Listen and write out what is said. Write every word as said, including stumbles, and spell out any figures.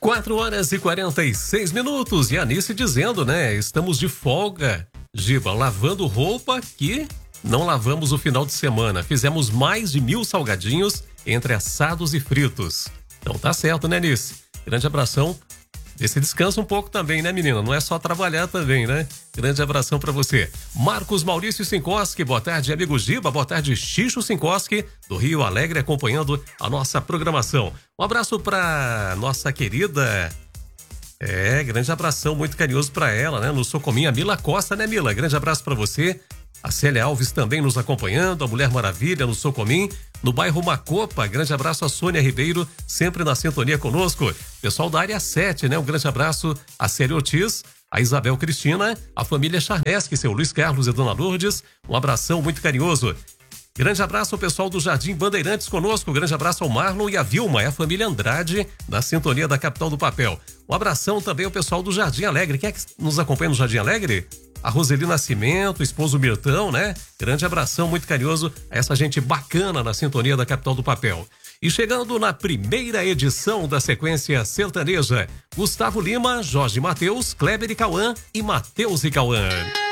quatro horas e quarenta e seis minutos. E a Anice dizendo, né? Estamos de folga, Giba, lavando roupa que não lavamos o final de semana. Fizemos mais de mil salgadinhos entre assados e fritos. Então tá certo, né, Anice? Grande abração. Vê se descansa um pouco também, né, menina? Não é só trabalhar também, né? Grande abração pra você. Marcos Maurício Sinkoski, boa tarde, amigo Giba. Boa tarde, Xixo Sinkoski, do Rio Alegre, acompanhando a nossa programação. Um abraço pra nossa querida... É, grande abração, muito carinhoso pra ela, né? No Socominha, Mila Costa, né, Mila? Grande abraço pra você. A Célia Alves também nos acompanhando, a Mulher Maravilha no Socomim, no bairro Macopa. Grande abraço a Sônia Ribeiro, sempre na sintonia conosco. Pessoal da área sete, né? Um grande abraço a Célia Ortiz, a Isabel Cristina, a família Charnesque, seu Luiz Carlos e Dona Lourdes. Um abração muito carinhoso. Grande abraço ao pessoal do Jardim Bandeirantes conosco. Grande abraço ao Marlon e a Vilma, é a família Andrade, na sintonia da Capital do Papel. Um abração também ao pessoal do Jardim Alegre. Quem é que nos acompanha no Jardim Alegre? A Roseli Nascimento, esposo Mirtão, né? Grande abração muito carinhoso a essa gente bacana na sintonia da Capital do Papel. E chegando na primeira edição da sequência sertaneja, Gustavo Lima, Jorge Mateus, Kleber e Cauã e Mateus e Cauã.